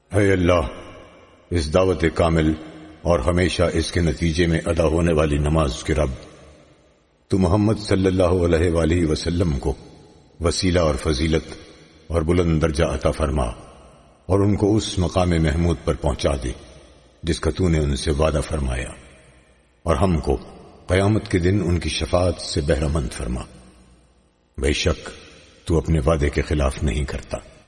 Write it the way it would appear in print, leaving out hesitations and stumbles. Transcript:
है अल्लाह, इस दावत कामिल और हमेशा इसके नतीजे में अदा होने वाली नमाज के रब, तू मोहम्मद सल्लल्लाहु अलैहि वसल्लम को वसीला और फजीलत और बुलंद दर्जा अता फरमा और उनको उस मकाम महमूद पर पहुंचा दे जिसका तूने उनसे वादा फरमाया, और हमको कयामत के दिन उनकी शफाअत से बहरामंद फरमा। बेशक तू अपने वादे के खिलाफ नहीं करता।